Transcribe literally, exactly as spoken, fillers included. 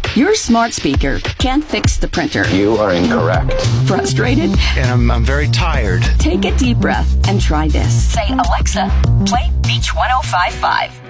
Your smart speaker can't fix the printer. You are incorrect. Frustrated? And I'm, I'm very tired. Take a deep breath and try this. Say, Alexa, play Beach one oh five point five.